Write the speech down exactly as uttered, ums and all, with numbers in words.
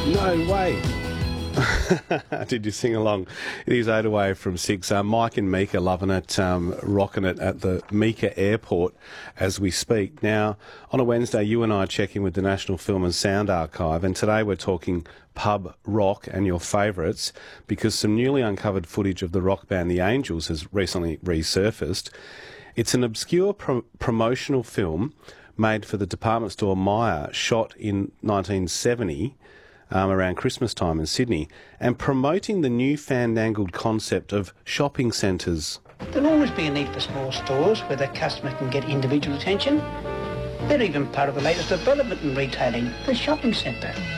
No way. Did you sing along? It is eight away from six. Uh, Mike and Mika loving it, um, rocking it at the Mika Airport as we speak. Now, on a Wednesday, you and I are checking with the National Film and Sound Archive, and today we're talking pub rock and your favourites, because some newly uncovered footage of the rock band The Angels has recently resurfaced. It's an obscure pro- promotional film made for the department store Myer, shot in nineteen seventy, Um, around Christmas time in Sydney, and promoting the new fandangled concept of shopping centres. There'll always be a need for small stores where the customer can get individual attention. They're even part of the latest development in retailing, the shopping centre.